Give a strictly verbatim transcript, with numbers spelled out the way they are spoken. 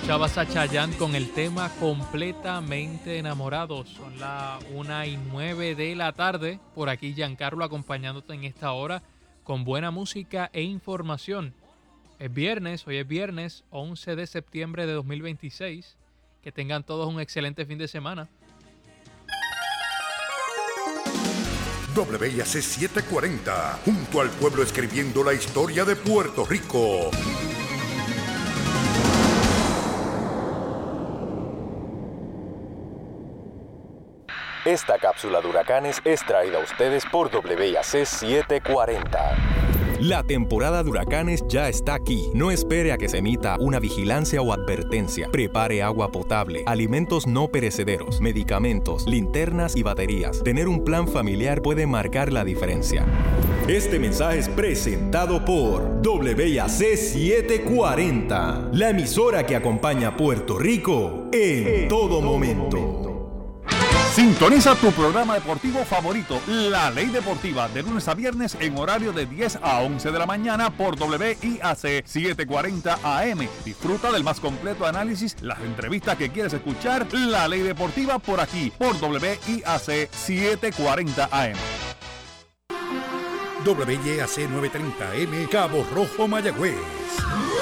Escuchabas a Chayanne con el tema Completamente Enamorados. Son las una y nueve de la tarde. Por aquí Giancarlo acompañándote en esta hora con buena música e información. Es viernes, hoy es viernes once de septiembre de dos mil veintiséis. Que tengan todos un excelente fin de semana. W I A C setecientos cuarenta, junto al pueblo escribiendo la historia de Puerto Rico. Esta cápsula de huracanes es traída a ustedes por W I A C setecientos cuarenta. La temporada de huracanes ya está aquí. No espere a que se emita una vigilancia o advertencia. Prepare agua potable, alimentos no perecederos, medicamentos, linternas y baterías. Tener un plan familiar puede marcar la diferencia. Este mensaje es presentado por W I A C setecientos cuarenta, la emisora que acompaña a Puerto Rico en todo momento. Sintoniza tu programa deportivo favorito, La Ley Deportiva, de lunes a viernes en horario de diez a once de la mañana por W I A C setecientos cuarenta A M. Disfruta del más completo análisis, las entrevistas que quieres escuchar, La Ley Deportiva por aquí, por W I A C setecientos cuarenta A M. W I A C novecientos treinta A M, Cabo Rojo, Mayagüez.